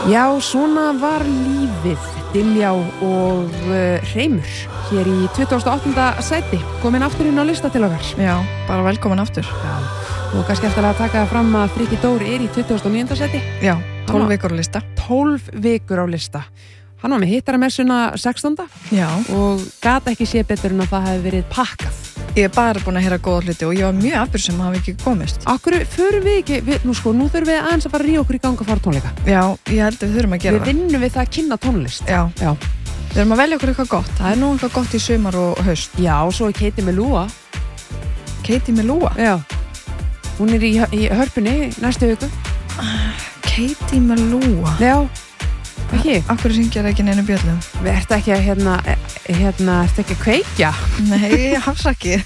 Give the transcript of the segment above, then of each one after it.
Já, svona var lífið, Diljá og Hreimur hér í 28. sæti, komin aftur inn á lista til okkar. Já, bara velkomin aftur. Já, og kannski eftir að taka fram að Friki Dór í 29. sæti. Já, 12 vikur á lista. 12 vikur á lista. Hann var með hittaramessuna 16. Já. Og gat ekki sé betur en að það hefði verið pakkað. Ég er bara búin að heyra góða hluti og ég var mjög afbjörnsam að hafa ekki komist. Akkur förum við ekki, nú þurfum við aðeins að fara að ríða okkur í gang að fara tónleika. Já, ég held að við þurfum að gera Við vinnum við það að kynna tónlist. Já. Já. Við erum að velja okkur eitthvað gott. Það er nú eitthvað gott í sumar og haust. Já, og svo er Katie Melua. Katie Melua? Já. Hún er í hörpunni næstu viku. Katie Melua? Já. Ekki? Akkur syngja það ekki neinu bjöllum? Við ertu ekki að ertu ekki að kveikja? Nei, hafsakið.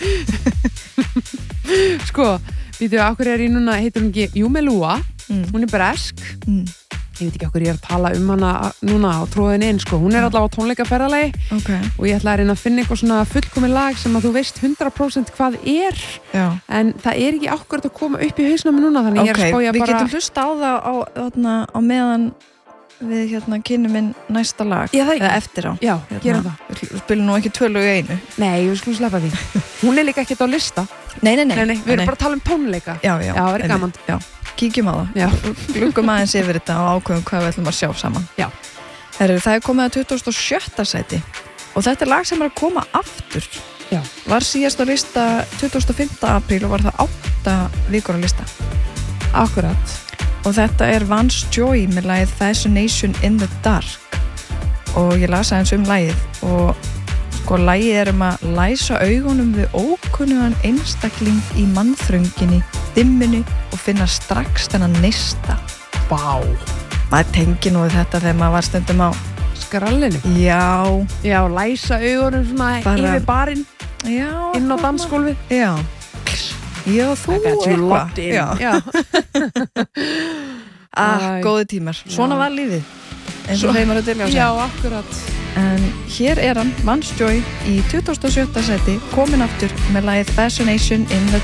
Sko, býtu, akkur er í núna, heitir hún ekki Melua, hún er bresk. Ég veit ekki okkur ég er að tala hana núna á tróðin inn, sko. Hún er allavega á tónleikaferðalagi. Okay. Og ég ætla að reyna að finna eitthvað svona fullkomið lag sem að þú veist 100% hvað er. Já. En það er ekki akkurat að koma upp í hausnum núna, þannig ég er að spája bara... Við getum hlusta á það á meðan við kynnum inn næsta lag. Já, það ekki. Eða eftir á. Já, gerum það. Við spilum nú ekki 2 lög í einu. Nei, við skulum sleppa því. Hún er líka ekkert á lista. Nei. Við erum bara að tala um tónleika. Já, það er gaman. Já, kíkjum á það. Já. Gluggum aðeins yfir þetta og ákveðum hvað við ætlum að sjá saman. Já. Það er komið að 27. sæti og þetta er lag sem er að koma aftur. Já. Var síðast á lista 25. apríl og var það 8 vikur á lista. Akkurat. Og þetta er Vance Joy með lagið Fascination in the Dark og ég las aðeins lagið og sko lagið er að læsa augunum við ókunnugan einstakling í mannþrönginni, dimminu og finna strax þennan neista. Vá. Maður tengir nú þetta þegar maður var stundum á skrallinu. Já, læsa augunum svona yfir barinn. Já. Inn á dansgólfið. Já. Já, þú eitthvað. Já. Góði tímar. Svona var lífið. Eins og Hreimur og Diljá segja. Já, akkurat. En hér er hann, Vance Joy, í 27. sæti, komin aftur með lagið Fascination in the